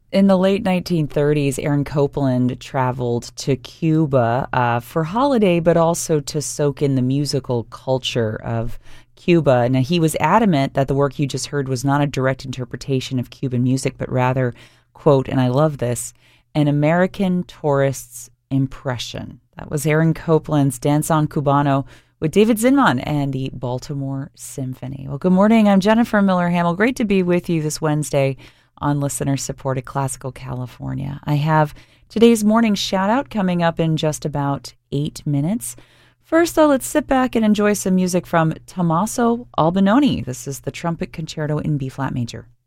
In the late 1930s, Aaron Copland traveled to Cuba for holiday, but also to soak in the musical culture of Cuba. Now, he was adamant that the work you just heard was not a direct interpretation of Cuban music, but rather, quote, and I love this, an American tourist's impression. That was Aaron Copland's Danzón Cubano with David Zinman and the Baltimore Symphony. Well, good morning. I'm Jennifer Miller Hamill. Great to be with you this Wednesday on listener-supported Classical California. I have today's morning shout-out coming up in just about 8 minutes. First, though, let's sit back and enjoy some music from Tommaso Albinoni. This is the Trumpet Concerto in B-flat major.